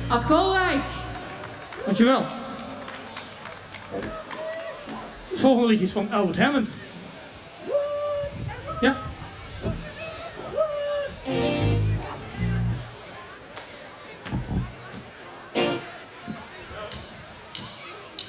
Ad Koolwijk. Dankjewel. Het volgende liedje is van Albert Hammond. Ja?